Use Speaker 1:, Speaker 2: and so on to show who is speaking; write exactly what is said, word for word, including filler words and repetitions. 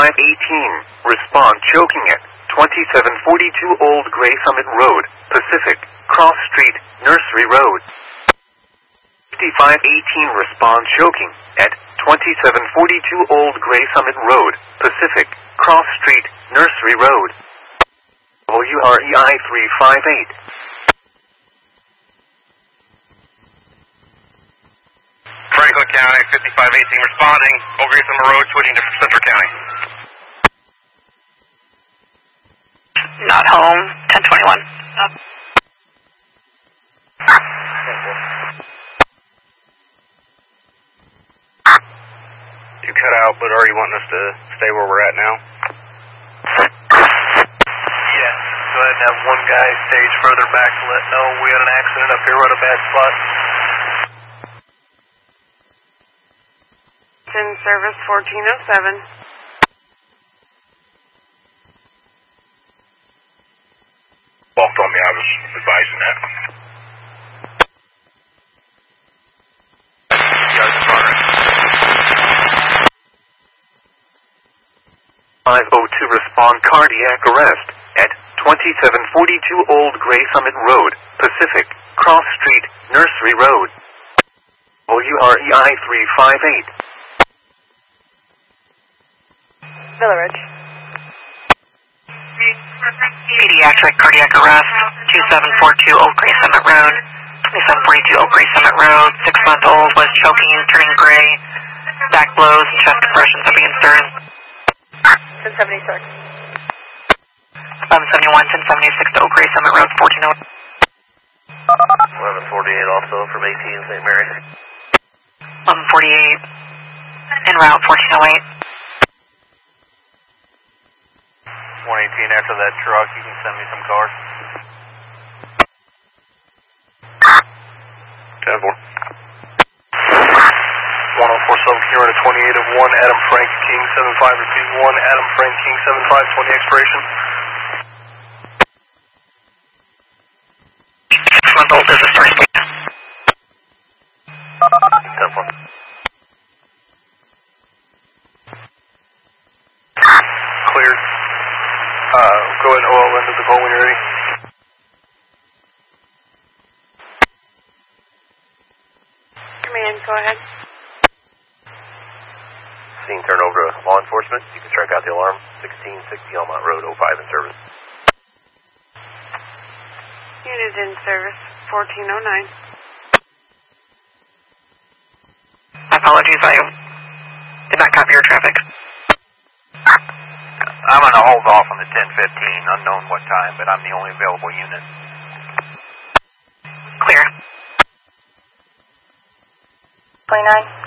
Speaker 1: fifty-five eighteen, respond choking at twenty-seven forty-two Old Gray Summit Road, Pacific, Cross Street, Nursery Road. fifty-five eighteen, respond choking at twenty-seven forty-two Old Gray Summit Road, Pacific, Cross Street, Nursery Road. W R E I three five eight.
Speaker 2: Franklin County, fifty-five eighteen responding, Old Gray Summit Road, switching to Central County.
Speaker 3: Not home, ten twenty-one. Up.
Speaker 2: You cut out, but are you wanting us to stay where we're at now?
Speaker 4: Yeah, go ahead and have one guy stage further back to let know we had an accident up here, we're at a bad spot.
Speaker 3: In service fourteen oh seven.
Speaker 2: Ball told me I was advising that.
Speaker 1: five oh two, respond cardiac arrest at twenty-seven forty-two Old Gray Summit Road, Pacific, Cross Street, Nursery Road. W R E I three five eight.
Speaker 3: Villa Ridge.
Speaker 5: Pediatric cardiac arrest, two seven four two Old Gray Summit Road, twenty-seven forty-two Old Gray Summit Road, six month old, was choking, turning gray, back blows, and chest compressions of the concern.
Speaker 3: ten seventy-six.
Speaker 5: eleven seventy-one, ten seventy-six to Old Gray Summit Road, fourteen oh eight.
Speaker 4: eleven forty-eight also from eighteen Saint Mary.
Speaker 5: eleven forty-eight, en route, fourteen oh eight.
Speaker 4: one eighteen after that truck, you can send me some cars.
Speaker 2: ten four.
Speaker 4: one oh four seven, Kira to twenty-eight of one, Adam Frank King, seven five receive one, Adam Frank King, seven five, twenty expiration.
Speaker 5: Six month old is a story.
Speaker 4: ten four. Cleared. Uh, go ahead and O L into the call when you're ready.
Speaker 3: Command, go ahead.
Speaker 4: Scene turn over to law enforcement. You can strike out the alarm. sixteen sixty Elmont Road, oh five in service.
Speaker 3: Unit in service, fourteen oh nine.
Speaker 5: My apologies, I did not copy your traffic.
Speaker 2: I'm going to hold off on the ten fifteen, unknown what time, but I'm the only available unit.
Speaker 5: Clear.
Speaker 3: twenty-nine.